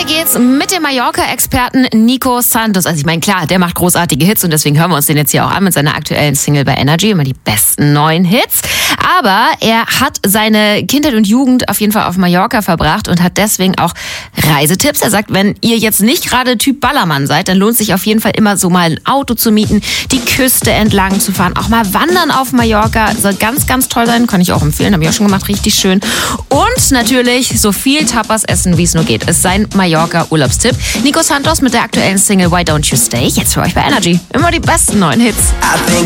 Weiter geht's mit dem Mallorca-Experten Nico Santos. Also ich meine, klar, der macht großartige Hits und deswegen hören wir uns den jetzt hier auch an mit seiner aktuellen Single bei Energy, immer die besten neuen Hits. Aber er hat seine Kindheit und Jugend auf jeden Fall auf Mallorca verbracht und hat deswegen auch Reisetipps. Er sagt, wenn ihr jetzt nicht gerade Typ Ballermann seid, dann lohnt sich auf jeden Fall immer so mal ein Auto zu mieten, die Küste entlang zu fahren, auch mal wandern auf Mallorca. Soll ganz, ganz toll sein, kann ich auch empfehlen, habe ich auch schon gemacht, richtig schön. Und natürlich so viel Tapas essen, wie es nur geht. Ist sein Mallorca-Urlaubstipp. Nico Santos mit der aktuellen Single Why Don't You Stay? Jetzt für euch bei Energy. Immer die besten neuen Hits.